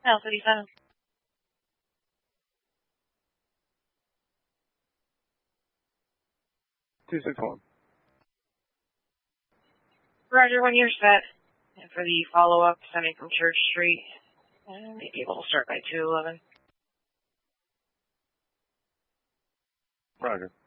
L37. 261. Roger, when you're set. And for the follow-up, sending from Church Street. And maybe able to start by 211. Roger.